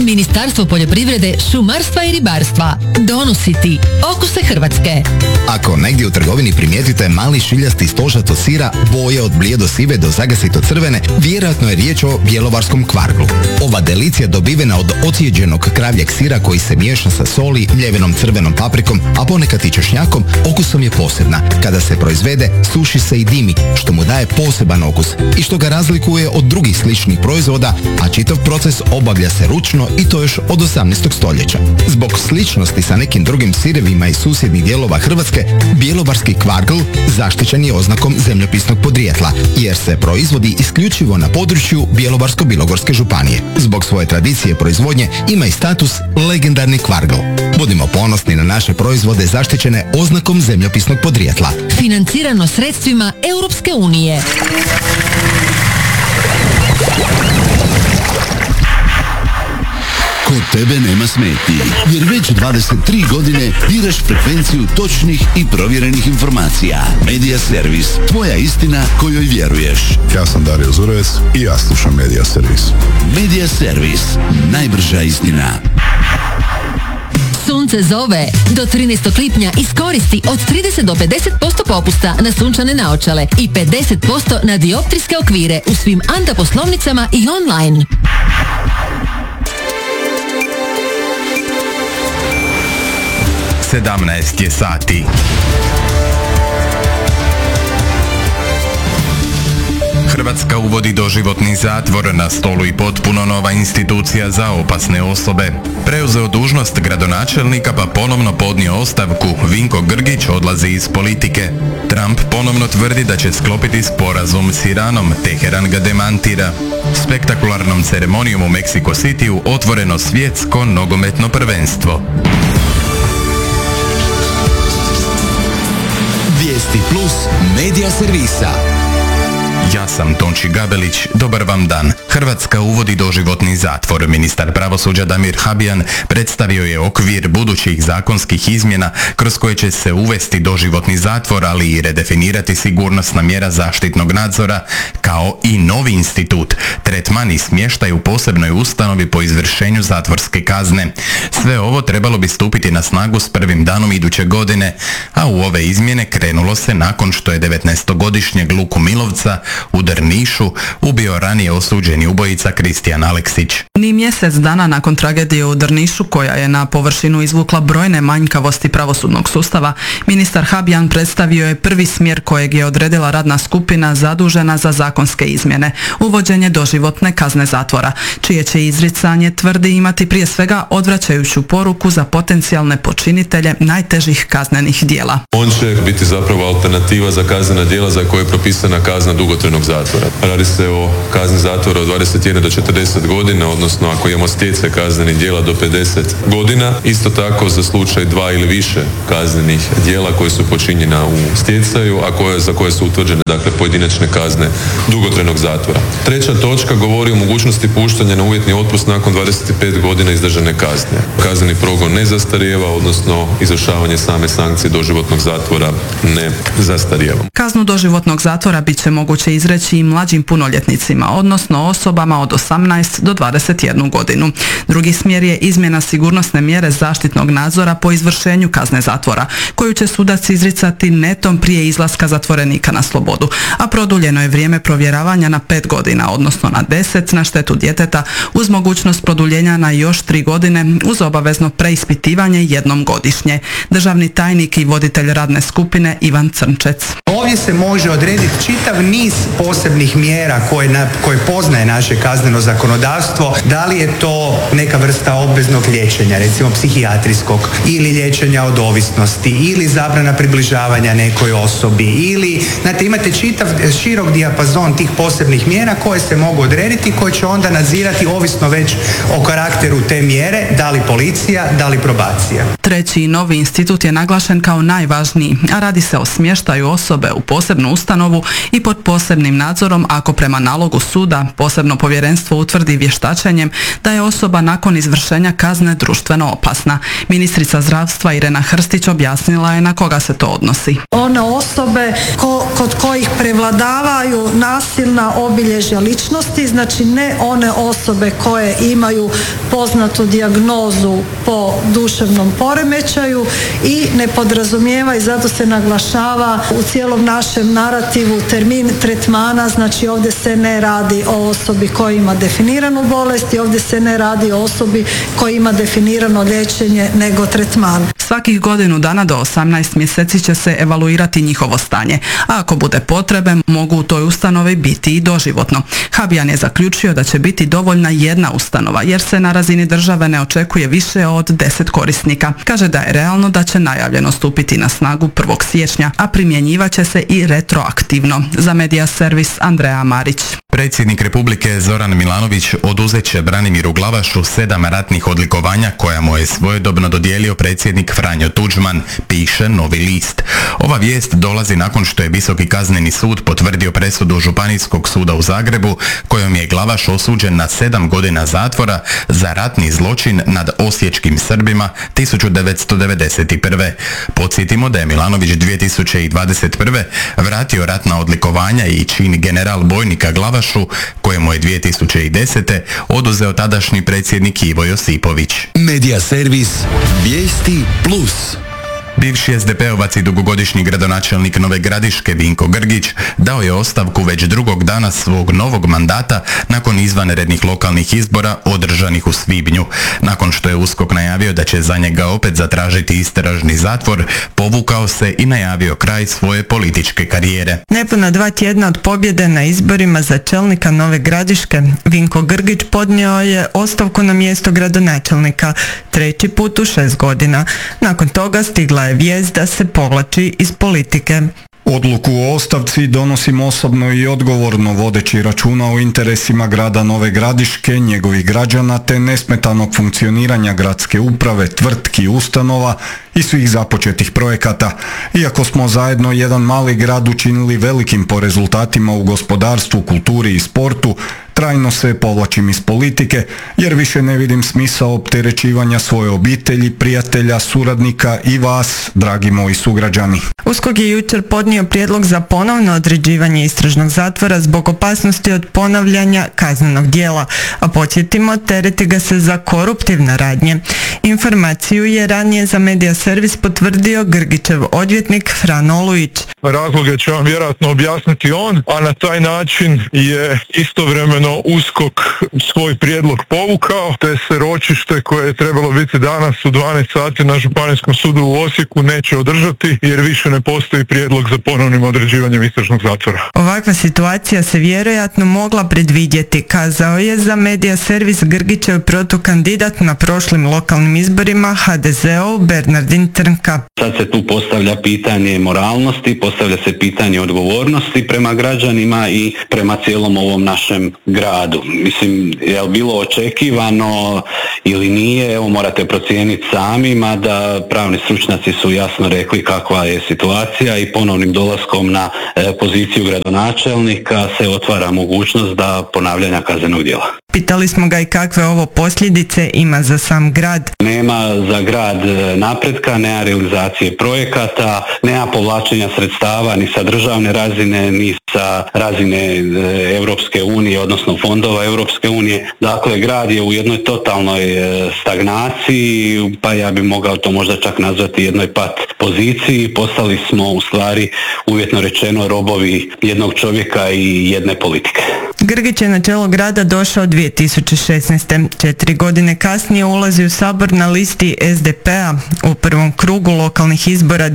Ministarstvo poljoprivrede, šumarstva i ribarstva donosi ti Okuse Hrvatske. Ako negdje u trgovini primijetite mali šiljasti stožato sira boje od blijedo sive do zagasito crvene, vjerojatno je riječ o bjelovarskom kvarglu. Ova delicija dobivena od ocijeđenog kravljeg sira koji se miješa sa soli, mljevenom crvenom paprikom, a ponekad i češnjakom, okusom je posebna. Kada se proizvede, suši se i dimi, što mu daje poseban okus i što ga razlikuje od drugih sličnih proizvoda, a čitav proces obavlja se ručno i to još od 18. stoljeća. Zbog sličnosti sa nekim drugim sirevima iz susjednih dijelova Hrvatske, bjelovarski kvargl zaštićen je oznakom zemljopisnog podrijetla, jer se proizvodi isključivo na području Bjelovarsko-bilogorske županije. Zbog svoje tradicije proizvodnje ima i status legendarni kvargl. Budimo ponosni na naše proizvode zaštićene oznakom zemljopisnog podrijetla. Financirano sredstvima Europske unije. Kod tebe nema smetnji, jer već 23 godine biraš frekvenciju točnih i provjerenih informacija. Medija Servis, tvoja istina kojoj vjeruješ. Ja sam Dario Zurovec i ja slušam Medija Servis. Medija Servis, najbrža istina. Sunce zove. Do 13. lipnja iskoristi od 30 do 50% popusta na sunčane naočale i 50% na dioptrijske okvire u svim Anta poslovnicama i online. Sedamnaest je sati. Hrvatska uvodi doživotni zatvor, na stolu i potpuno nova institucija za opasne osobe. Preuzeo dužnost gradonačelnika pa ponovno podnio ostavku, Vinko Grgić odlazi iz politike. Trump ponovno tvrdi da će sklopiti sporazum s Iranom, Teheran ga demantira. Spektakularnom ceremonijom u Mexico Cityu otvoreno svjetsko nogometno prvenstvo. Vijesti plus Medija Servisa. Ja sam Tonči Gabelić, dobar vam dan. Hrvatska uvodi doživotni zatvor. Ministar pravosuđa Damir Habijan predstavio je okvir budućih zakonskih izmjena kroz koje će se uvesti doživotni zatvor, ali i redefinirati sigurnosna mjera zaštitnog nadzora, kao i novi institut, tretman i smještaj u posebnoj ustanovi po izvršenju zatvorske kazne. Sve ovo trebalo bi stupiti na snagu s prvim danom iduće godine, a u ove izmjene krenulo se nakon što je 19-godišnjeg Luku Milovca u Drnišu ubio ranije osuđeni ubojica Kristijan Aleksić. Ni mjesec dana nakon tragedije u Drnišu, koja je na površinu izvukla brojne manjkavosti pravosudnog sustava, ministar Habijan predstavio je prvi smjer kojeg je odredila radna skupina zadužena za zakonske izmjene, uvođenje doživotne kazne zatvora, čije će izricanje, tvrdi, imati prije svega odvraćajuću poruku za potencijalne počinitelje najtežih kaznenih djela. On će biti zapravo alternativa za kaznena djela za koje je propisana kazna dugotrajnog zatvora. Radi se o kazni zatvora od 21 do 40 godina, odnosno ako imamo stjecaj kaznenih djela do 50 godina, isto tako za slučaj 2 ili više kaznenih djela koje su počinjena u stjecaju, a za koje su utvrđene pojedinačne kazne dugotrajnog zatvora. Treća točka govori o mogućnosti puštanja na uvjetni otpust nakon 25 godina izdržane kazne. Kazneni progon ne zastarijeva, odnosno izvršavanje same sankcije doživotnog zatvora ne zastarijeva. Kaznu doživotnog zatvora bit će moguće izreći i mlađim punoljetnicima, odnosno osobama od 18 do 21 godinu. Drugi smjer je izmjena sigurnosne mjere zaštitnog nadzora po izvršenju kazne zatvora, koju će sudac izricati netom prije izlaska zatvorenika na slobodu, a produljeno je vrijeme provjeravanja na 5 godina, odnosno na 10 na štetu djeteta, uz mogućnost produljenja na još 3 godine uz obavezno preispitivanje jednom godišnje. Državni tajnik i voditelj radne skupine Ivan Crnčec. Ovdje se može odrediti čitav niz posebnih mjera koje poznaje naše kazneno zakonodavstvo. Da li je to neka vrsta obveznog liječenja, recimo psihijatrijskog, ili liječenja od ovisnosti, ili zabrana približavanja nekoj osobi, ili, znate, imate čitav širok dijapazon tih posebnih mjera koje se mogu odrediti, koje će onda nadzirati ovisno već o karakteru te mjere, da li policija, da li probacija. Treći novi institut je naglašen kao najvažniji, a radi se o smještaju osobe u posebnu ustanovu i pod posebnim posebnim nadzorom ako prema nalogu suda posebno povjerenstvo utvrdi vještačenjem da je osoba nakon izvršenja kazne društveno opasna. Ministrica zdravstva Irena Hrstić objasnila je na koga se to odnosi. One osobe kod kojih prevladavaju nasilna obilježja ličnosti, znači ne one osobe koje imaju poznatu dijagnozu po duševnom poremećaju i ne podrazumijeva, i zato se naglašava u cijelom našem narativu termin tretmana, znači ovdje se ne radi o osobi koja ima definiranu bolest i ovdje se ne radi o osobi koja ima definirano liječenje, nego tretman. Svakih godinu dana do 18 mjeseci će se evaluirati njihovo stanje, a ako bude potrebe mogu u toj ustanovi biti i doživotno. Habijan je zaključio da će biti dovoljna jedna ustanova jer se na razini države ne očekuje više od 10 korisnika. Kaže da je realno da će najavljeno stupiti na snagu 1. siječnja, a primjenjivat će se i retroaktivno. Za Media Servis Andreja Marić. Predsjednik Republike Zoran Milanović oduzet će Branimiru Glavašu 7 ratnih odlikovanja koja mu je svojedobno dodijelio predsjednik Franjo Tuđman, piše Novi list. Ova vijest dolazi nakon što je Visoki kazneni sud potvrdio presudu Županijskog suda u Zagrebu kojom je Glavaš osuđen na 7 godina zatvora za ratni zločin nad osječkim Srbima 1991. Podsjetimo da je Milanović 2021. vratio ratna odlikovanja i čin general bojnika Glavašu kojemu je 2010. oduzeo tadašnji predsjednik Ivo Josipović. Media Servis Vijesti Plus. Bivši SDP-ovac i dugogodišnji gradonačelnik Nove Gradiške Vinko Grgić dao je ostavku već drugog dana svog novog mandata nakon izvanrednih lokalnih izbora održanih u svibnju. Nakon što je USKOK najavio da će za njega opet zatražiti istražni zatvor, povukao se i najavio kraj svoje političke karijere. Nepuna 2 tjedna od pobjede na izborima za čelnika Nove Gradiške, Vinko Grgić podnio je ostavku na mjesto gradonačelnika, 3. put u 6 godina. Nakon toga stigla je vijest da se povlači iz politike. Odluku o ostavci donosim osobno i odgovorno vodeći računa o interesima grada Nove Gradiške, njegovih građana te nesmetanog funkcioniranja gradske uprave, tvrtki, ustanova i svih započetih projekata. Iako smo zajedno jedan mali grad učinili velikim po rezultatima u gospodarstvu, kulturi i sportu, trajno se povlačim iz politike jer više ne vidim smisao opterećivanja svoje obitelji, prijatelja, suradnika i vas, dragi moji sugrađani. USKOK je jučer podnio prijedlog za ponovno određivanje istražnog zatvora zbog opasnosti od ponavljanja kaznenog djela, a podsjetimo, tereti ga se za koruptivne radnje. Informaciju je ranije za Media Servis potvrdio Grgićev odvjetnik Fran Olujić. Razloge će vam vjerojatno objasniti on, a na taj način je istovremeno USKOK svoj prijedlog povukao, te se ročište koje je trebalo biti danas u 12 sati na Županijskom sudu u Osijeku neće održati jer više ne postoji prijedlog za ponovnim određivanjem istražnog zatvora. Ovakva situacija se vjerojatno mogla predvidjeti, kazao je za Media Servis Grgićev protukandidat na prošlim lokalnim izborima HDZ-ov Bernardin Trnka. Sad se tu postavlja pitanje moralnosti, postavlja se pitanje odgovornosti prema građanima i prema cijelom ovom našem gradu. Mislim, je li bilo očekivano ili nije, evo morate procijeniti sami, mada pravni stručnjaci su jasno rekli kakva je situacija i ponovnim dolaskom na poziciju gradonačelnika se otvara mogućnost da ponavljanja kaznenog djela. Pitali smo ga i kakve ovo posljedice ima za sam grad. Nema za grad napretka, nema realizacije projekata, nema povlačenja sredstava ni sa državne razine, ni sa razine Europske unije, odnosno fondova Europske unije. Dakle, grad je u jednoj totalnoj stagnaciji, pa ja bih mogao to možda čak nazvati jednoj pat poziciji. Postali smo u stvari, uvjetno rečeno, robovi jednog čovjeka i jedne politike. Grgić je na čelo grada došao 2016. 4 godine kasnije ulazi u Sabor na listi SDP-a. U prvom krugu lokalnih izbora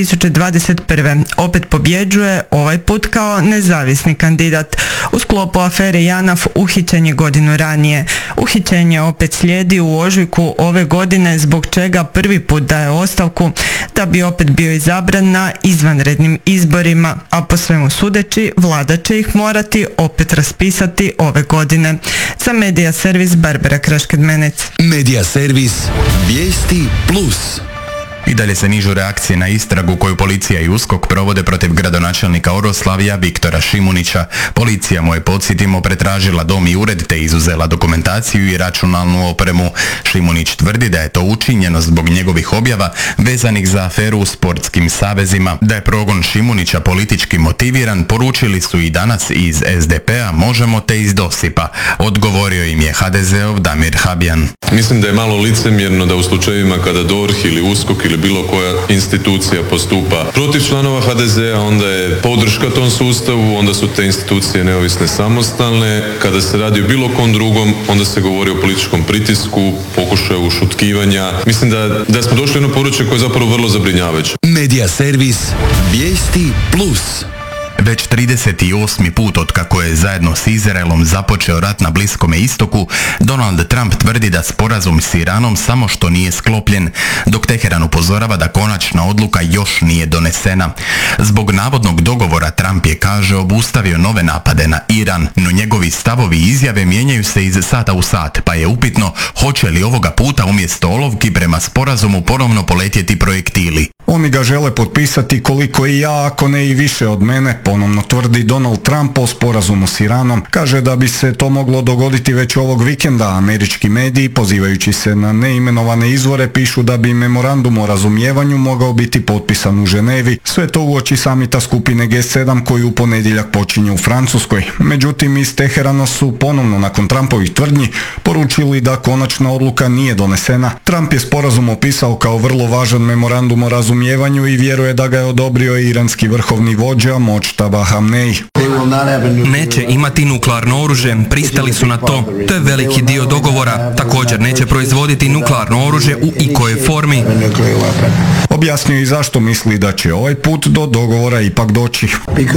2021. opet pobjeđuje, ovaj put kao nezavisni kandidat. U sklopu afere JANAF uhićen je godinu ranije. Uhićenje opet slijedi u ožujku ove godine, zbog čega prvi put daje ostavku da bi opet bio izabran na izvanrednim izborima, a po svemu sudeći vlada će ih morati opet raspisati ove godine. Za Media Servis Barbara Krašked-Menec. Media Servis Vijesti Plus. I dalje se nižu reakcije na istragu koju policija i USKOK provode protiv gradonačelnika Oroslavlja Viktora Šimunića. Policija mu je, podsjetimo, pretražila dom i ured te izuzela dokumentaciju i računalnu opremu. Šimunić tvrdi da je to učinjeno zbog njegovih objava vezanih za aferu u sportskim savezima. Da je progon Šimunića politički motiviran, poručili su i danas iz SDP-a, Možemo te iz Dosipa. Odgovorio im je HDZ-ov Damir Habijan. Mislim da je malo licemjerno da u slučajevima kada DORH ili USKOK ili bilo koja institucija postupa protiv članova HDZ-a, onda je podrška tom sustavu, onda su te institucije neovisne, samostalne. Kada se radi o bilo kom drugom, onda se govori o političkom pritisku, pokušaju ušutkivanja. Mislim da smo došli u jedno područje koje je zapravo vrlo zabrinjavajuće. Medija servis Vijesti Plus. Već 38. put otkako je zajedno s Izraelom započeo rat na Bliskome istoku, Donald Trump tvrdi da sporazum s Iranom samo što nije sklopljen, dok Teheran upozorava da konačna odluka još nije donesena. Zbog navodnog dogovora Trump je, kaže, obustavio nove napade na Iran, no njegovi stavovi i izjave mijenjaju se iz sata u sat, pa je upitno hoće li ovoga puta umjesto olovki prema sporazumu ponovno poletjeti projektili. Oni ga žele potpisati koliko i ja, ako ne i više od mene, ponovno tvrdi Donald Trump o sporazumu s Iranom. Kaže da bi se to moglo dogoditi već ovog vikenda. Američki mediji, pozivajući se na neimenovane izvore, pišu da bi memorandum o razumijevanju mogao biti potpisan u Ženevi. Sve to uoči samita skupine G7 koji u ponedjeljak počinje u Francuskoj. Međutim, iz Teherana su ponovno nakon Trumpovih tvrdnji poručili da konačna odluka nije donesena. Trump je sporazum opisao kao vrlo važan memorandum o razumijevanju i vjeruje da ga je odobrio iranski vrhovni vođa Močtaba Hamnej. Neće imati nuklearno oružje, pristali su na to. To je veliki dio dogovora. Također neće proizvoditi nuklearno oružje u ikojoj formi. Objasnio i zašto misli da će ovaj put do dogovora ipak doći.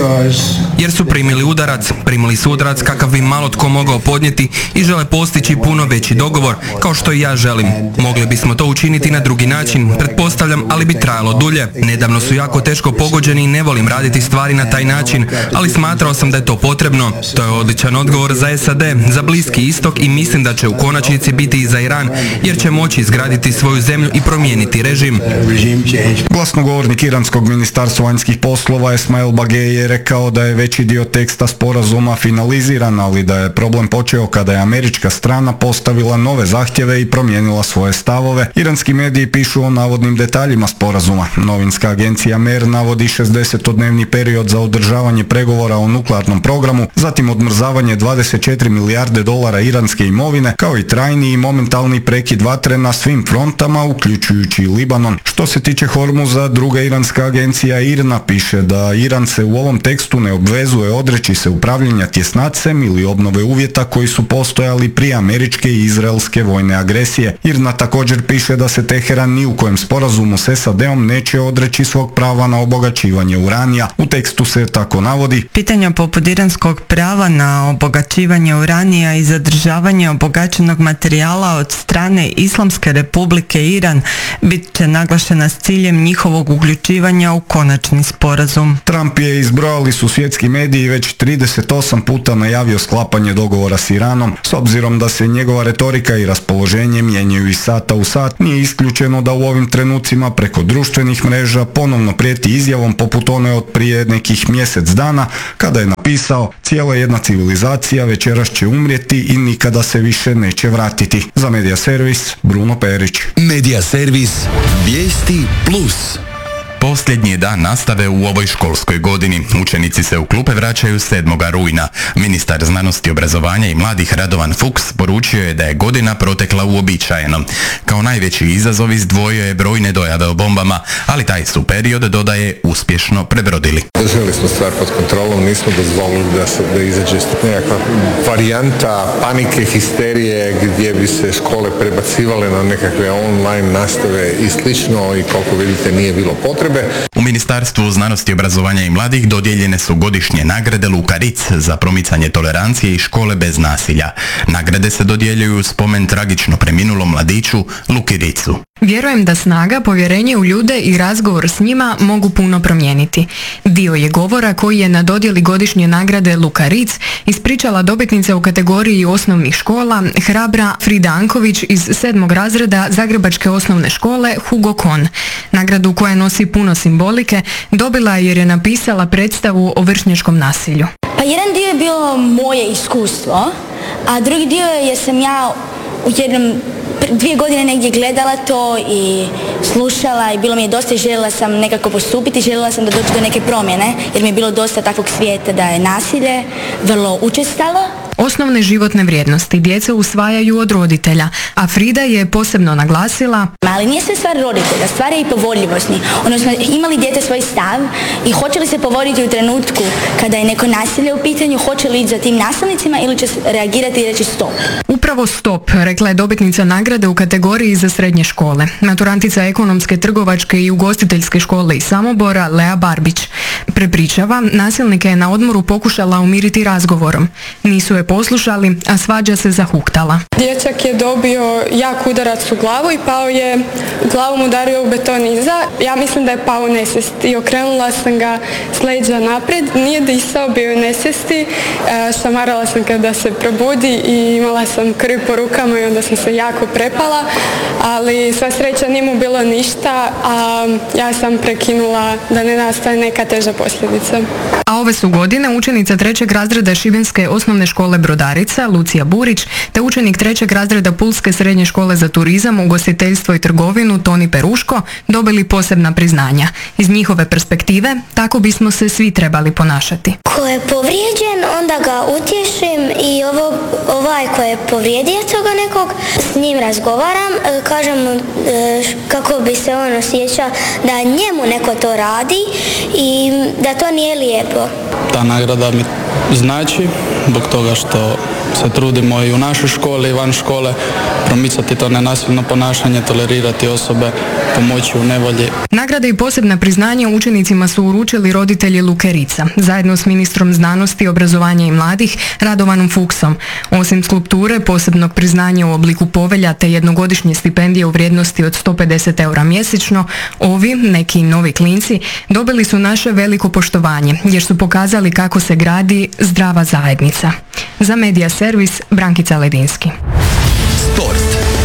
Jer su primili su udarac kakav bi malo tko mogao podnijeti i žele postići puno veći dogovor, kao što i ja želim. Mogli bismo to učiniti na drugi način, pretpostavljam, ali bi trajalo dulje. Nedavno su jako teško pogođeni i ne volim raditi stvari na taj način, ali smatrao sam da je to potrebno. To je odličan odgovor za SAD, za Bliski istok i mislim da će u konačnici biti i za Iran, jer će moći izgraditi svoju zemlju i promijeniti režim. Glasnogovornik iranskog ministarstva vanjskih poslova Esmail Bagej je rekao da je veći dio teksta sporazuma finaliziran, ali da je problem počeo kada je američka strana postavila nove zahtjeve i promijenila svoje stavove. Iranski mediji pišu o navodnim detaljima sporazuma. Novinska agencija MER navodi 60-dnevni period za održavanje pregovora o nuklearnom programu, zatim odmrzavanje 24 milijarde dolara iranske imovine, kao i trajni i momentalni prekid vatre na svim frontama, uključujući i Libanon. Što se tiče Hormuza, druga iranska agencija IRNA piše da Iran se u ovom tekstu ne obvezuje odreći se upravljanja tjesnacem ili obnove uvjeta koji su postojali prije američke i izraelske vojne agresije. IRNA također piše da se Teheran ni u kojem sporazumu s SAD-om neće odreći svog prava na obogaćivanje uranija. U tekstu se tako navodi: pitanja poput iranskog prava na obogaćivanje uranija i zadržavanje obogaćenog materijala od strane Islamske republike Iran bit će naglašena s ciljem njihovog uključivanja u konačni sporazum. Trump je, izbrojali su svjetski mediji, već 38 puta najavio sklapanje dogovora s Iranom. S obzirom da se njegova retorika i raspoloženje mijenjaju iz sata u sat, nije isključeno da u ovim trenucima preko društvenih mreža ponovno prijeti izjavom poput one od prije nekih mjesec dana, kada je napisao: cijela jedna civilizacija večeras će umrijeti i nikada se više neće vratiti. Za Medija servis, Bruno Perić. Medija servis Vijesti Plus. Posljednji je dan nastave u ovoj školskoj godini. Učenici se u klupe vraćaju 7. rujna. Ministar znanosti, obrazovanja i mladih Radovan Fuchs poručio je da je godina protekla uobičajeno. Kao najveći izazov izdvojio je brojne dojave o bombama, ali taj su period, dodaje, uspješno prebrodili. Držali smo stvar pod kontrolom, nismo dozvolili da izađe nekakva varijanta panike, histerije, gdje bi se škole prebacivale na nekakve online nastave i slično, i koliko vidite nije bilo potrebe. U Ministarstvu znanosti, obrazovanja i mladih dodijeljene su godišnje nagrade Luka Ritz za promicanje tolerancije i škole bez nasilja. Nagrade se dodjeljuju u spomen tragično preminulom mladiću Luki Ritzu. Vjerujem da snaga, povjerenje u ljude i razgovor s njima mogu puno promijeniti. Dio je govora koji je na dodjeli godišnje nagrade Luka Ritz ispričala dobitnica u kategoriji osnovnih škola, hrabra Frida Anković iz 7. razreda Zagrebačke osnovne škole Hugo Kohn. Nagradu koja nosi puno simbolike dobila je jer je napisala predstavu o vršnjačkom nasilju. Pa jedan dio je bilo moje iskustvo, a drugi dio je jer sam ja u 2 godine negdje gledala to i slušala i bilo mi je dosta i željela sam nekako postupiti, željela sam da dođe do neke promjene jer mi je bilo dosta takvog svijeta da je nasilje vrlo učestalo. Osnovne životne vrijednosti djeca usvajaju od roditelja, a Frida je posebno naglasila: ali nije sve stvar roditelja, stvar je i povodljivost. Odnosno, imali dijete svoj stav i hoće li se povoditi u trenutku kada je neko nasilje u pitanju, hoće li ići za tim nasilnicima ili će reagirati i reći stop. Upravo stop, rekla je dobitnica nagrade u kategoriji za srednje škole. Maturantica ekonomske, trgovačke i ugostiteljske škole iz Samobora, Lea Barbić. Prepričava, nasilnika je na odmoru pokušala umiriti razgovorom. Nisu je poslušali, a svađa se zahuktala. Dječak je dobio jak udarac u glavu i pao je, glavom udario u beton iza. Ja mislim da je pao u nesvijest i okrenula sam ga s leđa naprijed. Nije disao, bio je u nesvijesti. Šamarala sam kada se probudi i imala sam krv po rukama i onda sam se jako prepala, ali sva sreća nije mu bilo ništa, a ja sam prekinula da ne nastane neka teža posljedica. A ove su godine učenica 3. razreda Šibenske osnovne škole Brodarica, Lucija Burić, te učenik 3. razreda Pulske srednje škole za turizam, ugostiteljstvo i trgovinu, Toni Peruško, dobili posebna priznanja. Iz njihove perspektive, tako bismo se svi trebali ponašati. Ko je povrijeđen, onda ga utješim i ovaj ko je povrijedio toga nekog, s njim razgovaram, kažem mu kako bi se on osjećao da njemu neko to radi i da to nije lijepo. Ta nagrada mi znači zbog toga što se trudimo i u našoj školi i van škole promicati to nenasilno ponašanje, tolerirati osobe, pomoći u nevolji. Nagrade i posebna priznanja učenicima su uručili roditelji Luke Ritza, zajedno s ministrom znanosti, obrazovanja i mladih Radovanom Fuchsom. Osim skulpture, posebnog priznanja u obliku povelja te jednogodišnje stipendije u vrijednosti od 150 eura mjesečno, ovi, neki novi klinci, dobili su naše veliko poštovanje jer su pokazali kako se gradi zdrava zajednica. Za Medija servis, Brankica Ledinski. Sport.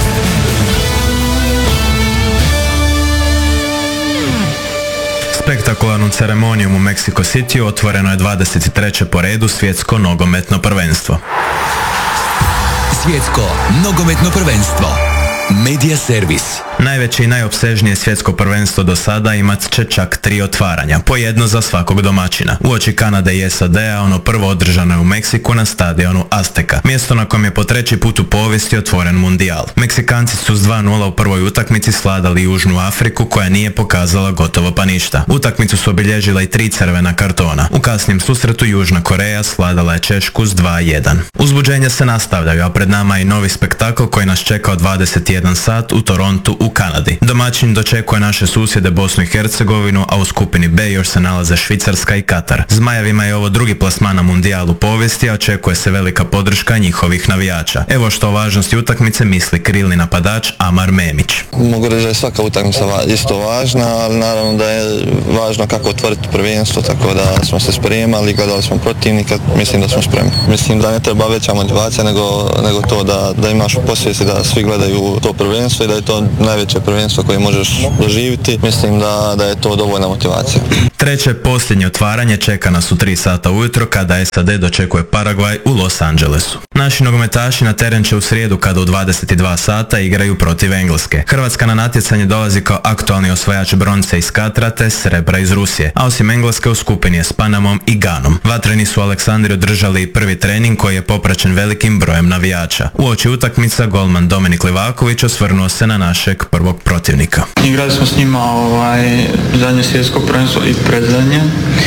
Spektakularnom ceremonijom u Mexico City otvoreno je 23. po redu svjetsko nogometno prvenstvo. Svjetsko nogometno prvenstvo. Medija servis. Najveće i najopsežnije svjetsko prvenstvo do sada imat će čak 3 otvaranja, po jedno za svakog domaćina. Uoči Kanade i SAD-a ono prvo održano je u Meksiku na stadionu Azteca, mjesto na kojem je po 3. put u povijesti otvoren mundijal. Meksikanci su s 2:0 u prvoj utakmici svladali Južnu Afriku koja nije pokazala gotovo pa ništa. Utakmicu su obilježila i 3 crvena kartona. U kasnijem susretu Južna Koreja svladala je Češku s 2:1. Uzbuđenja se nastavljaju, a pred nama je i novi spektakl koji nas čeka od 21 sat u Torontu u Kanadi. Domaćin dočekuje naše susjede Bosnu i Hercegovinu, a u skupini B još se nalaze Švicarska i Katar. Zmajevima je ovo drugi plasman na mundijalu povijesti, a očekuje se velika podrška njihovih navijača. Evo što o važnosti utakmice misli krilni napadač Amar Memić. Mogu reći da je svaka utakmica isto važna, ali naravno da je važno kako otvoriti prvenstvo, tako da smo se spremali, gledali smo protivnika, mislim da smo spremni. Mislim da ne treba veća motivacija nego to da imaš u posvijesti da svi gledaju to prvenstvo i da je to najveće prvenstvo koje možeš doživjeti. Mislim da je to dovoljna motivacija. Treće, posljednje otvaranje čeka nas u 3 sata ujutro kada SAD dočekuje Paragvaj u Los Angelesu. Naši nogometaši na teren će u srijedu kada u 22 sata igraju protiv Engleske. Hrvatska na natjecanje dolazi kao aktualni osvajač bronce iz Katra te srebra iz Rusije, a osim Engleske u skupini je s Panamom i Ganom. Vatreni su u Aleksandriji održali i prvi trening koji je popraćen velikim brojem navijača. Uoči utakmica golman Dominik Livaković osvrnuo se na našeg prvog protivnika. Igrali smo s njima zadnje svjetsko prvenstvo i predzadnje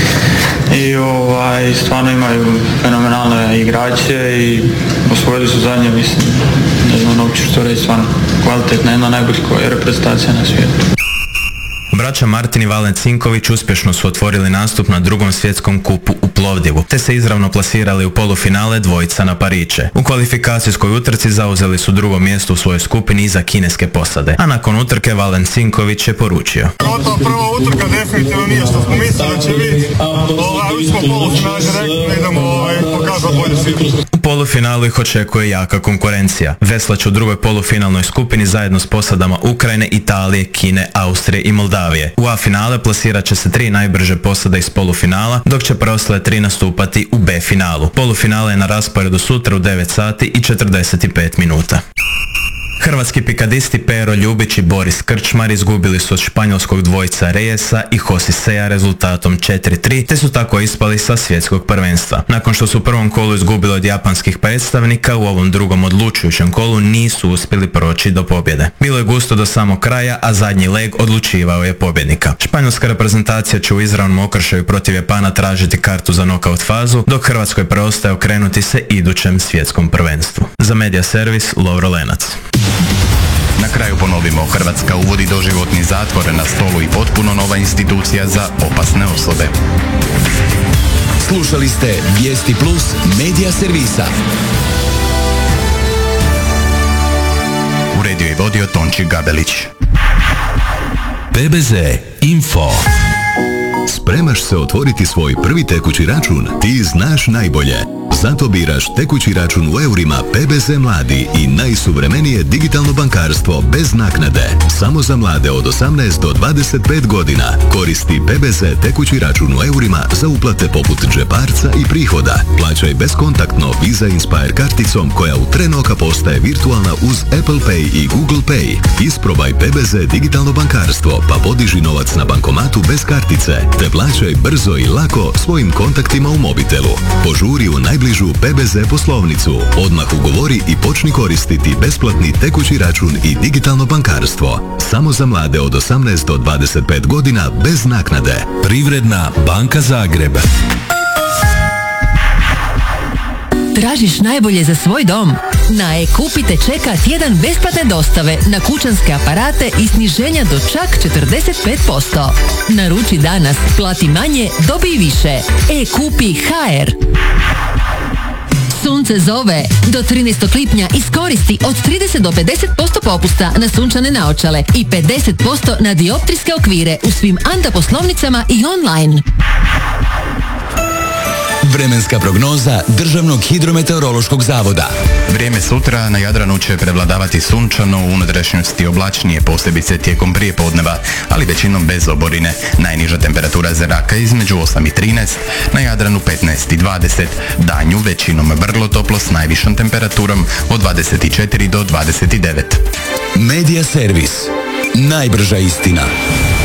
i stvarno imaju fenomenalne igrače i osvojili su zadnje, mislim, ne znam uopće što reći, stvarno kvalitetna, jedna najboljih reprezentacija na svijetu. Braća Martin i Valen Cinković uspješno su otvorili nastup na drugom svjetskom kupu u Plovdivu, te se izravno plasirali u polufinale dvojica na Pariće. U kvalifikacijskoj utrci zauzeli su drugo mjesto u svojoj skupini iza kineske posade, a nakon utrke Valen Cinković je poručio: Gotova prva utrka definitivno nije što smo mislili da će biti. Ući smo polufinale direktno, idemo pokazati bolju silu. U polufinalu ih očekuje jaka konkurencija. Veslać u drugoj polufinalnoj skupini zajedno s posadama Ukrajine, Italije, Kine, Austrije i Moldavije. U A finale plasirat će se 3 najbrže posade iz polufinala, dok će preostale 3 nastupati u B finalu. Polufinale je na rasporedu sutra u 9 sati i 45 minuta. Hrvatski pikadisti Pero Ljubić i Boris Krčmar izgubili su od španjolskog dvojca Reyesa i Josisea rezultatom 4-3, te su tako ispali sa svjetskog prvenstva. Nakon što su u prvom kolu izgubili od japanskih predstavnika, u ovom drugom odlučujućem kolu nisu uspjeli proći do pobjede. Bilo je gusto do samog kraja, a zadnji leg odlučivao je pobjednika. Španjolska reprezentacija će u izravnom okršaju protiv Japana tražiti kartu za nokaut fazu, dok Hrvatskoj preostaje okrenuti se idućem svjetskom prvenstvu. Za Media Servis, Lovro Lenac. Na kraju ponovimo, Hrvatska uvodi doživotni zatvor, na stolu i potpuno nova institucija za opasne osobe. Slušali ste Vijesti Plus Media Servisa. Uredio i vodio Tonči Gabelić. PBZ Info. Spremaš se otvoriti svoj prvi tekući račun? Ti znaš najbolje. Zato biraš tekući račun u eurima PBZ Mladi i najsuvremenije digitalno bankarstvo bez naknade. Samo za mlade od 18 do 25 godina. Koristi PBZ tekući račun u eurima za uplate poput džeparca i prihoda. Plaćaj beskontaktno Visa Inspire karticom koja u tren oka postaje virtualna uz Apple Pay i Google Pay. Isprobaj PBZ digitalno bankarstvo pa podiži novac na bankomatu bez kartice, te plaćaj brzo i lako svojim kontaktima u mobitelu. Požuri u najbližu PBZ poslovnicu. Odmah ugovori i počni koristiti besplatni tekući račun i digitalno bankarstvo. Samo za mlade od 18 do 25 godina bez naknade. Privredna banka Zagreb. Tražiš najbolje za svoj dom? Na E-Kupi te čeka tjedan besplatne dostave na kućanske aparate i sniženja do čak 45%. Naruči danas, plati manje, dobij više. E-Kupi HR. Sunce zove. Do 13. lipnja iskoristi od 30 do 50% popusta na sunčane naočale i 50% na dioptrijske okvire u svim Anta poslovnicama i online. Vremenska prognoza Državnog hidrometeorološkog zavoda. Vrijeme sutra na Jadranu će prevladavati sunčano, u unutrašnjosti oblačnije, posebice tijekom prijepodneva, ali većinom bez oborine. Najniža temperatura zraka između 8 i 13, na Jadranu 15 i 20, danju većinom vrlo toplo s najvišom temperaturom od 24 do 29. Media Servis. Najbrža istina.